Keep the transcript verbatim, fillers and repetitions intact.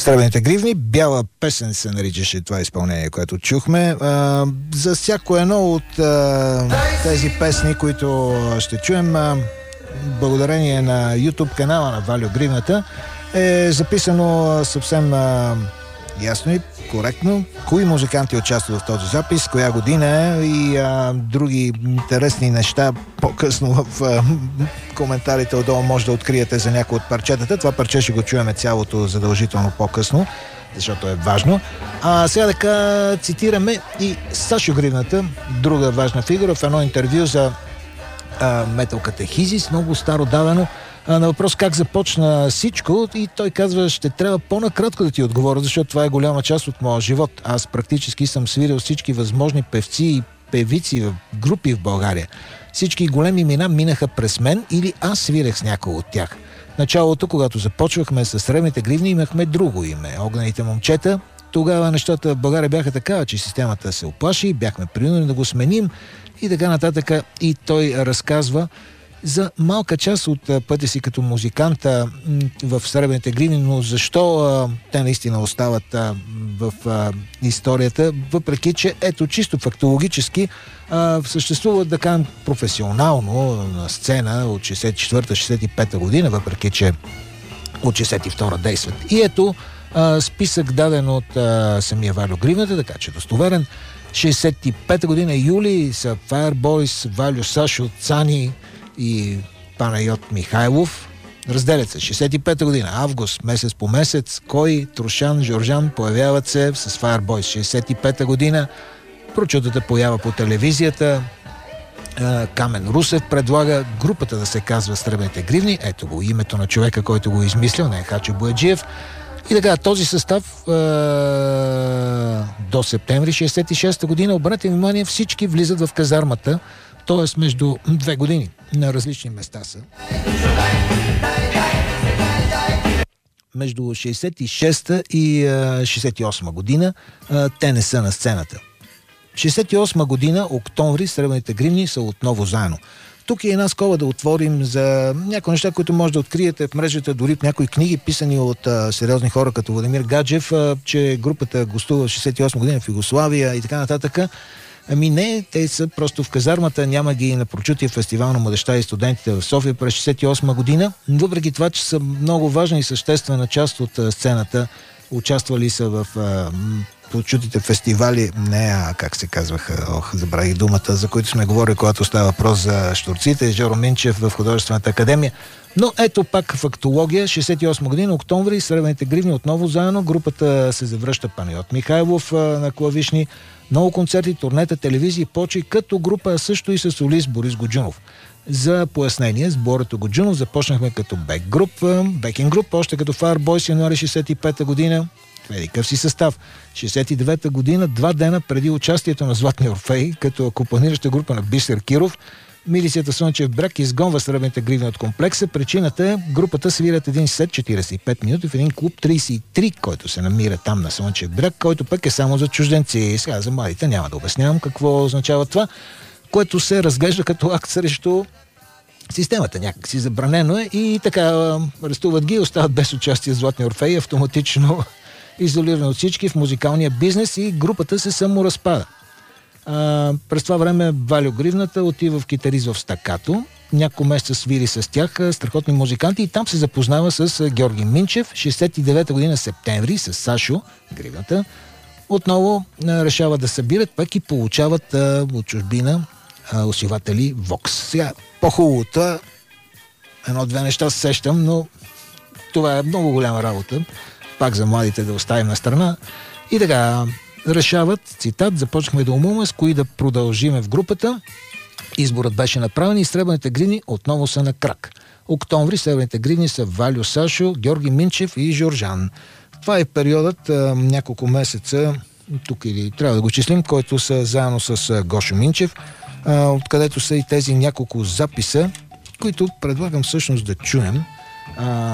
Сребрените гривни. Бяла песен се наричаше това изпълнение, което чухме. А, за всяко едно от а, тези песни, които ще чуем, а, благодарение на YouTube канала на Вальо Гривната, е записано съвсем а, ясно и коректно кои музиканти участват в този запис, коя година е и а, други интересни неща. По-късно в а, коментарите отдолу може да откриете за някои от парчетата. Това парче ще го чуеме цялото задължително по-късно, защото е важно. А сега така цитираме и Сашо Гривната, друга важна фигура, в едно интервю за а, Metal Catechesis, много старо давано, на въпрос как започна всичко, и той казва: ще трябва по-накратко да ти отговоря, защото това е голяма част от моя живот. Аз практически съм свирил всички възможни певци и певици в групи в България. Всички големи имена минаха през мен или аз свирех с някой от тях. В началото, когато започвахме с Сребрените гривни, имахме друго име — Огнените момчета. Тогава нещата в България бяха такава, че системата се оплаши, бяхме принудени да го сменим и така нататък. И той разказва за малка част от пътя си като музикант в Сребрените гривни, но защо а, те наистина остават а, в а, историята, въпреки че ето чисто фактологически а, съществуват, да кажем, професионално на сцена от шейсет и четвърта шейсет и пета година, въпреки че от шейсет и втора действат. И ето а, списък даден от а, самия Вальо Гривната, така че достоверен. шейсет и пета година юли са Fireboys, Вальо, Сашо, Цани и Панайот Михайлов. Разделят се. шейсет и пета година, август, месец по месец, Кой, Трушан, Жоржан появяват се с Fireboys. шейсет и пета година, прочутата поява по телевизията. Камен Русев предлага групата да се казва Сребрените гривни. Ето го името на човека, който го измислил, не е Хачо Бояджиев. И така, този състав е, до септември шейсет и шеста година, обърнете внимание, всички влизат в казармата, т.е. между две години, на различни места са. Между шейсет и шеста и шейсет и осма година те не са на сцената. шейсет и осма година, октомври, Сребрените гривни са отново заедно. Тук е една скоба да отворим за някои неща, които може да откриете в мрежата, дори в някои книги, писани от а, сериозни хора като Владимир Гаджев, а, че групата гостува в шейсет и осма година в Югославия и така нататък. Ами не, те са просто в казармата, няма ги на прочутия фестивал на младежта и студентите в София през шейсет и осма година, въпреки това, че са много важна и съществена част от а, сцената. Участвали са в а, прочутите фестивали, не, а как се казваха, ох, забравих думата, за които сме говорили, когато става въпрос за Щурците, Жоро Минчев в Художествената академия. Но ето пак фактология, шейсет и осма година, октомври, Сребрените гривни отново заедно, групата се завръща, Панайот Михайлов а, на клавишни, много концерти, турнета, телевизии, почи, като група, също и с солист Борис Годжунов. За пояснение, с Борето Годжунов започнахме като бек груп, бекинг груп, още като Fireboys януари шейсет и пета година. Едикъв си състав. шейсет и девета година, два дена преди участието на Златния Орфей, като акомпанираща група на Бисер Киров, милицията Слънчев бряг изгонва Сребрените гривни от комплекса. Причината е, групата свирят един сет четирийсет и пет минути в един клуб трийсет и три, който се намира там на Слънчев бряг, който пък е само за чужденци. Сега за младите няма да обяснявам какво означава това, което се разглежда като акт срещу системата. Някак си забранено е и така арестуват ги, остават без участие Златния Орфей, автоматично изолиран от всички в музикалния бизнес, и групата се саморазпада. А, през това време Вальо Гривната отива в китарист в Стакато. Няколко месеца свири с тях, страхотни музиканти, и там се запознава с Георги Минчев. шейсет и девета година, септември, с Сашо Гривната. Отново а, решават да събират, пък и получават а, от чужбина а, усилватели Вокс. Сега, по-хубавото, едно-две неща се сещам, но това е много голяма работа. Пак за младите да оставим на страна. И така, решават, цитат, започнахме да умуваме с кои да продължиме в групата. Изборът беше направен и Сребрените гривни отново са на крак. Октомври Сребрените гривни са Вальо, Сашо, Георги Минчев и Жоржан. Това е периодът, а, няколко месеца, тук или трябва да го числим, който са заедно с Гошо Минчев, а, откъдето са и тези няколко записа, които предлагам всъщност да чуем. А,